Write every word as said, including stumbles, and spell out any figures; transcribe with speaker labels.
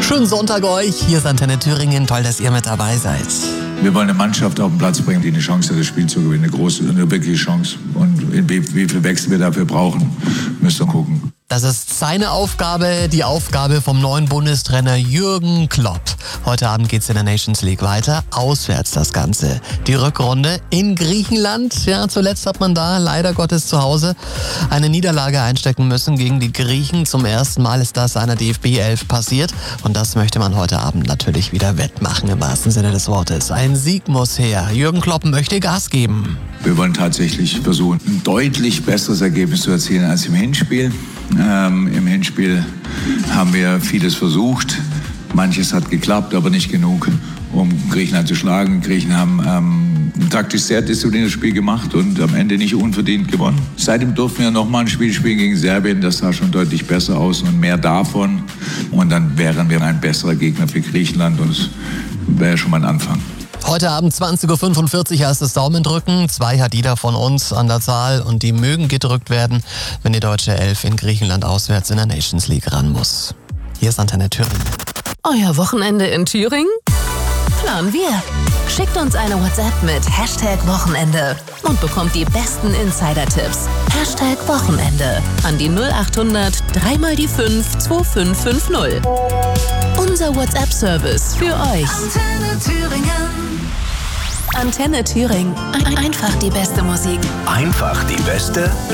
Speaker 1: Schönen Sonntag euch. Hier ist Antenne Thüringen. Toll, dass ihr mit dabei seid.
Speaker 2: Wir wollen eine Mannschaft auf den Platz bringen, die eine Chance hat, das Spiel zu gewinnen. Eine große, eine wirkliche Chance. Und wie, wie viel Wechsel wir dafür brauchen, müsst ihr gucken.
Speaker 1: Das ist seine Aufgabe, die Aufgabe vom neuen Bundestrainer Jürgen Klopp. Heute Abend geht's in der Nations League weiter. Auswärts das Ganze. Die Rückrunde in Griechenland. Ja, zuletzt hat man da leider Gottes zu Hause eine Niederlage einstecken müssen gegen die Griechen. Zum ersten Mal ist das einer D F B elf passiert. Und das möchte man heute Abend natürlich wieder wettmachen, im wahrsten Sinne des Wortes. Ein Sieg muss her. Jürgen Klopp möchte Gas geben.
Speaker 2: Wir wollen tatsächlich versuchen, ein deutlich besseres Ergebnis zu erzielen als im Hinspiel. Ähm, Im Hinspiel haben wir vieles versucht. Manches hat geklappt, aber nicht genug, um Griechenland zu schlagen. Griechen haben ähm, ein taktisch sehr diszipliniertes Spiel gemacht und am Ende nicht unverdient gewonnen. Seitdem durften wir nochmal ein Spiel spielen gegen Serbien. Das sah schon deutlich besser aus und mehr davon. Und dann wären wir ein besserer Gegner für Griechenland und es wäre schon mal ein Anfang.
Speaker 1: Heute Abend zwanzig Uhr fünfundvierzig heißt es Daumendrücken. Zwei hat jeder von uns an der Zahl und die mögen gedrückt werden, wenn die deutsche Elf in Griechenland auswärts in der Nations League ran muss. Hier ist Antenne Thüringen.
Speaker 3: Euer Wochenende in Thüringen? Planen wir. Schickt uns eine WhatsApp mit Hashtag Wochenende und bekommt die besten Insider-Tipps. Hashtag Wochenende an die null acht hundert drei mal die fünf zwei fünf fünf null. Unser WhatsApp-Service für euch.
Speaker 4: Antenne Thüringen.
Speaker 3: Antenne Thüringen. Ein- Einfach die beste Musik.
Speaker 5: Einfach die beste